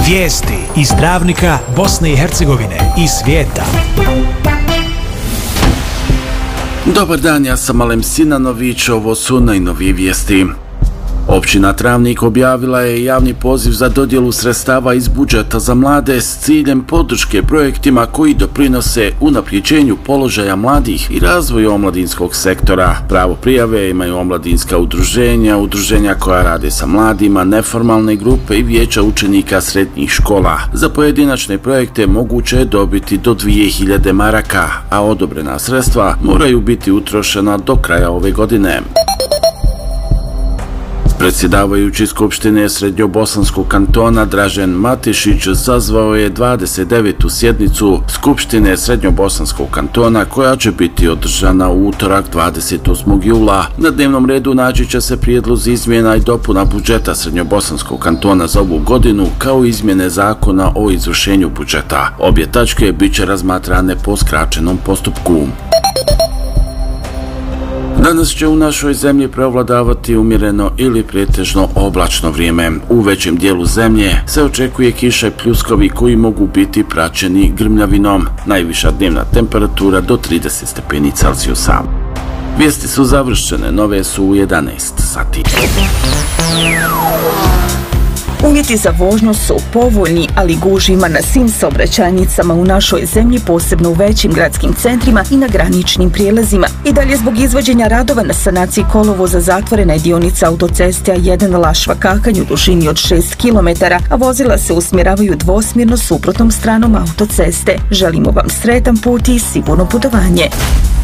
Vijesti iz Travnika, Bosne i Hercegovine i svijeta. Dobar dan, ja sam Alem Sinanović, ovo su najnovije vijesti. Općina Travnik objavila je javni poziv za dodjelu sredstava iz budžeta za mlade s ciljem podrške projektima koji doprinose unapređenju položaja mladih i razvoju omladinskog sektora. Pravo prijave imaju omladinska udruženja, udruženja koja rade sa mladima, neformalne grupe i vijeća učenika srednjih škola. Za pojedinačne projekte moguće je dobiti do 2000 maraka, a odobrena sredstva moraju biti utrošena do kraja ove godine. Predsjedavajući Skupštine Srednjobosanskog kantona Dražen Matišić sazvao je 29. sjednicu Skupštine Srednjobosanskog kantona koja će biti održana u utorak 28. jula. Na dnevnom redu naći će se prijedlozi izmjena i dopuna budžeta Srednjobosanskog kantona za ovu godinu kao izmjene zakona o izvršenju budžeta. Obje tačke bit će razmatrane po skraćenom postupku. Danas će u našoj zemlji prevladavati umjereno ili pretežno oblačno vrijeme. U većem dijelu zemlje se očekuje kiša i pljuskovi koji mogu biti praćeni grmljavinom. Najviša dnevna temperatura do 30 stepeni Celzijusa. Vijesti su završene, nove su u 11 sati. Uvjeti za vožnju su povoljni, ali gužima na svim saobraćajnicama u našoj zemlji, posebno u većim gradskim centrima i na graničnim prijelazima. I dalje zbog izvođenja radova na sanaciji kolovoza zatvorena je dionica autoceste A1 Lašva-Kakanj u dužini od 6 km, a vozila se usmjeravaju dvosmjerno suprotnom stranom autoceste. Želimo vam sretan put i sigurno putovanje.